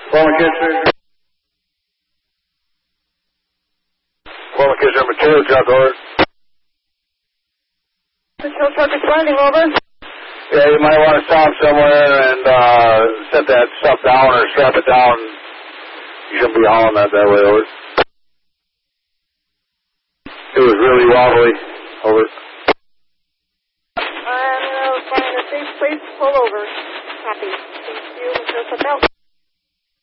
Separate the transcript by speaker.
Speaker 1: Former Kitchener. Former Kitchener, material truck, over.
Speaker 2: Material truck responding, over.
Speaker 1: Yeah, you might want to stop somewhere and set that stuff down or strap it down. You shouldn't be hauling that way, over. It was really wobbly, over.
Speaker 2: I'm find a safe place to pull over. Copy. Thank you, Mr. Patel.